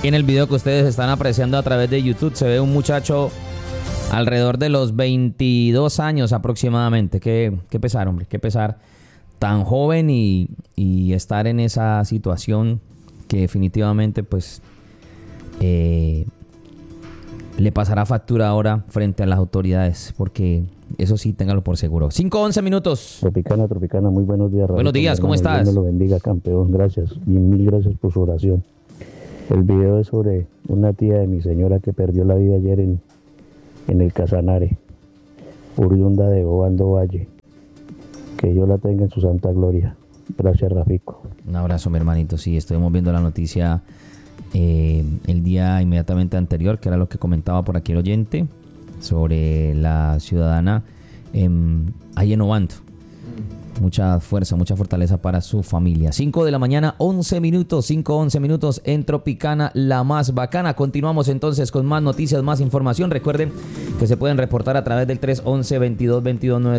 En el video que ustedes están apreciando a través de YouTube se ve un muchacho alrededor de los 22 años aproximadamente. Qué pesar, hombre, qué pesar. Tan joven y estar en esa situación que definitivamente pues le pasará factura ahora frente a las autoridades, porque eso sí, téngalo por seguro. 5:11 minutos. Tropicana, muy buenos días. Buenos días, ¿cómo estás? Dios me lo bendiga, campeón, gracias. Mil gracias por su oración. El video es sobre una tía de mi señora que perdió la vida ayer en el Casanare, oriunda de Obando Valle. Que Dios la tenga en su santa gloria. Gracias, Rafico. Un abrazo, mi hermanito. Sí, estuvimos viendo la noticia el día inmediatamente anterior, que era lo que comentaba por aquí el oyente, sobre la ciudadana ahí en Obando. Mucha fuerza, mucha fortaleza para su familia. 5 de la mañana, 11 minutos, 5:11 minutos en Tropicana, la más bacana. Continuamos entonces con más noticias, más información. Recuerden que se pueden reportar a través del 311-2222-9.